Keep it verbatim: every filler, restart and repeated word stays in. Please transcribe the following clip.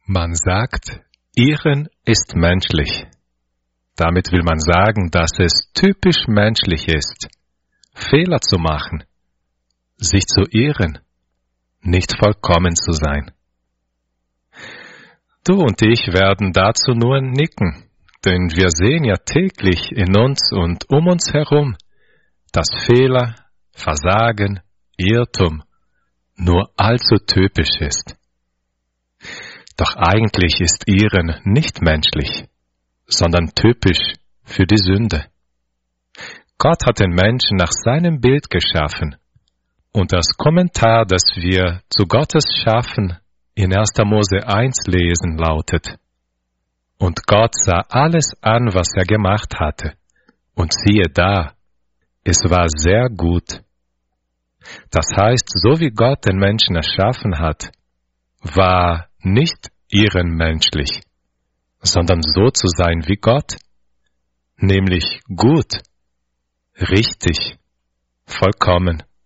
Man sagt, Irren ist menschlich. Damit will man sagen, dass es typisch menschlich ist, Fehler zu machen, sich zu irren, nicht vollkommen zu sein. Du und ich werden dazu nur nicken, denn wir sehen ja täglich in uns und um uns herum, dass Fehler, Versagen, Irrtum nur allzu typisch ist. Doch eigentlich ist Irren nicht menschlich, sondern typisch für die Sünde. Gott hat den Menschen nach seinem Bild geschaffen, und das Kommentar, das wir zu Gottes Schaffen in erster Mose eins lesen, lautet: Und Gott sah alles an, was er gemacht hatte, und siehe da, es war sehr gut. Das heißt, so wie Gott den Menschen erschaffen hat, war nicht Irren menschlich, sondern so zu sein wie Gott, nämlich gut, richtig, vollkommen.